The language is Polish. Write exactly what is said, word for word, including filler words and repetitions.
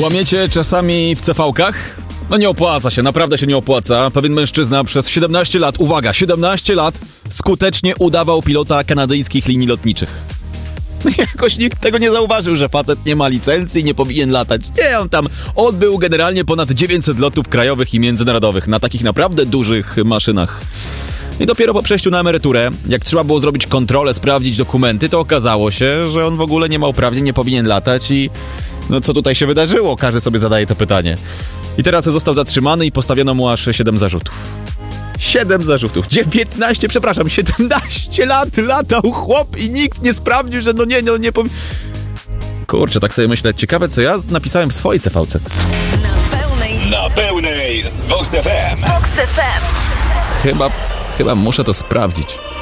Kłamiecie czasami w ce ve kach? No nie opłaca się, naprawdę się nie opłaca. Pewien mężczyzna przez siedemnaście lat, uwaga, siedemnaście lat skutecznie udawał pilota kanadyjskich linii lotniczych. Jakoś nikt tego nie zauważył, że facet nie ma licencji i nie powinien latać. Nie, on tam odbył generalnie ponad dziewięćset lotów krajowych i międzynarodowych na takich naprawdę dużych maszynach. I dopiero po przejściu na emeryturę, jak trzeba było zrobić kontrolę, sprawdzić dokumenty, to okazało się, że on w ogóle nie ma uprawnień, nie powinien latać i... No co tutaj się wydarzyło? Każdy sobie zadaje to pytanie. I teraz został zatrzymany i postawiono mu aż siedem zarzutów. siedem zarzutów. dziewiętnaście, przepraszam, siedemnaście lat latał chłop i nikt nie sprawdził, że no nie, no nie powinien... Kurczę, tak sobie myślę, ciekawe co ja napisałem w swojej ce ve ce. Na pełnej. Na pełnej z Vox F M. Vox F M. Chyba, chyba muszę to sprawdzić.